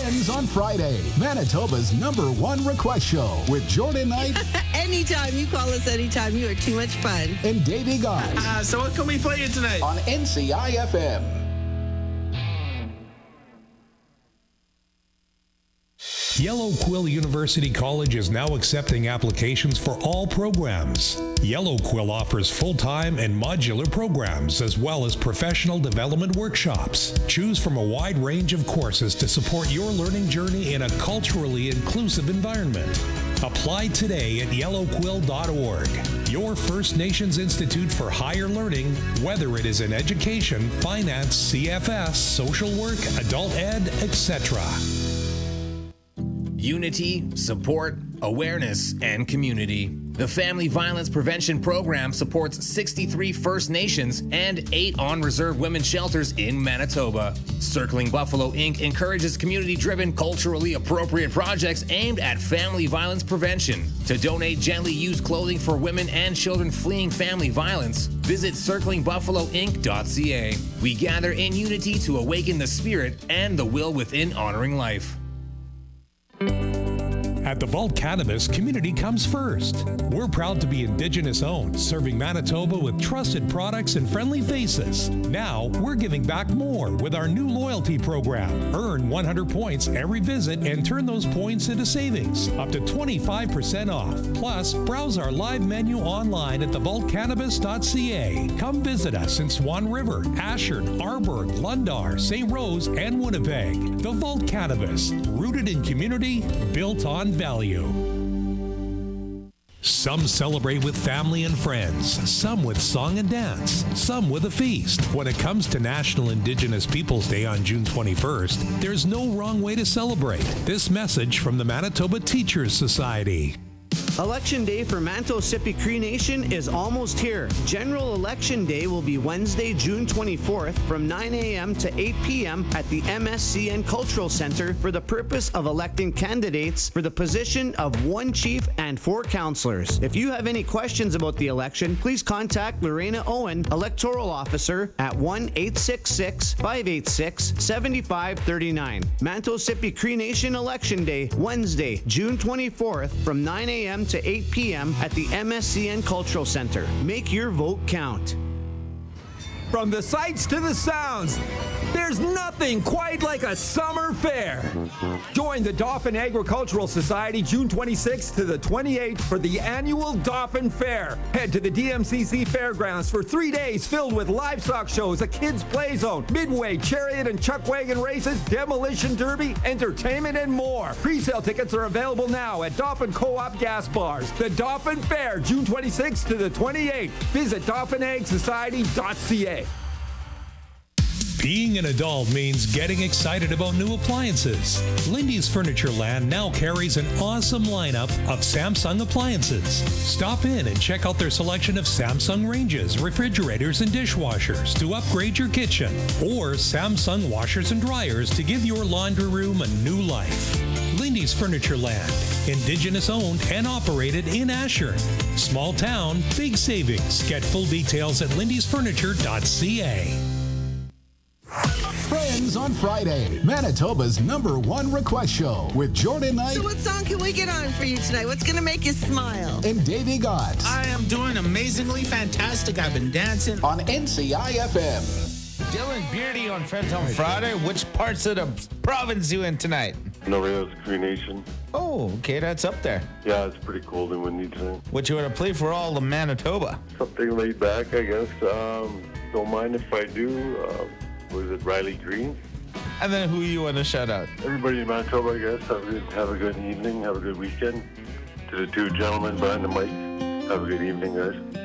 Friends on Friday, Manitoba's #1 request show with Jordan Knight. Anytime. You call us anytime. You are too much fun. And Davey Gott. So what can we play you tonight? On NCIFM. Yellow Quill University College is now accepting applications for all programs. Yellow Quill offers full-time and modular programs as well as professional development workshops. Choose from a wide range of courses to support your learning journey in a culturally inclusive environment. Apply today at yellowquill.org. Your First Nations Institute for Higher Learning, whether it is in education, finance, CFS, social work, adult ed, etc. Unity, support, awareness, and community. The Family Violence Prevention Program supports 63 First Nations and 8 on-reserve women's shelters in Manitoba. Circling Buffalo Inc. encourages community-driven, culturally appropriate projects aimed at family violence prevention. To donate gently used clothing for women and children fleeing family violence, visit circlingbuffaloinc.ca. We gather in unity to awaken the spirit and the will within honoring life. At the Vault Cannabis, community comes first. We're proud to be Indigenous owned, serving Manitoba with trusted products and friendly faces. Now, we're giving back more with our new loyalty program. Earn 100 points every visit and turn those points into savings, up to 25% off. Plus, browse our live menu online at thevaultcannabis.ca. Come visit us in Swan River, Ashford, Arborg, Lundar, St. Rose, and Winnipeg. The Vault Cannabis, rooted in community, built on value. Some celebrate with family and friends, some with song and dance, some with a feast. When it comes to National Indigenous Peoples Day on June 21st, there's no wrong way to celebrate. This message from the Manitoba Teachers Society. Election Day for Manto-Sipi Cree Nation is almost here. General Election Day will be Wednesday, June 24th from 9 a.m. to 8 p.m. at the MSCN Cultural Center for the purpose of electing candidates for the position of 1 chief and 4 councillors. If you have any questions about the election, please contact Lorena Owen, Electoral Officer, at 1-866-586-7539. Manto-Sipi Cree Nation Election Day, Wednesday, June 24th from 9 a.m. to 8 p.m. at the MSCN Cultural Center. Make your vote count. From the sights to the sounds, there's nothing quite like a summer fair. Join the Dauphin Agricultural Society June 26th to the 28th for the annual Dauphin Fair. Head to the DMCC Fairgrounds for 3 days filled with livestock shows, a kids' play zone, midway, chariot and chuck wagon races, demolition derby, entertainment, and more. Pre-sale tickets are available now at Dauphin Co-op gas bars. The Dauphin Fair, June 26th to the 28th. Visit DauphinAgSociety.ca. Being an adult means getting excited about new appliances. Lindy's Furniture Land now carries an awesome lineup of Samsung appliances. Stop in and check out their selection of Samsung ranges, refrigerators, and dishwashers to upgrade your kitchen, or Samsung washers and dryers to give your laundry room a new life. Lindy's Furniture Land, Indigenous owned and operated in Ashford. Small town, big savings. Get full details at lindysfurniture.ca. Friends on Friday, Manitoba's #1 request show with Jordan Knight. So what song can we get on for you tonight? What's going to make you smile? And Davey Gott. I am doing amazingly fantastic. I've been dancing. On NCIFM. Dylan Beardy on Friends on Friday. Which parts of the province you in tonight? Norea's Cree Nation. Oh, okay, that's up there. Yeah, it's pretty cold and windy tonight. What you want to play for all of Manitoba? Something laid back, I guess. Don't mind if I do. Was it Riley Green? And then who you want to shout out? Everybody in Manitoba, I guess. Have a good evening. Have a good weekend. To the 2 gentlemen behind the mic, have a good evening, guys.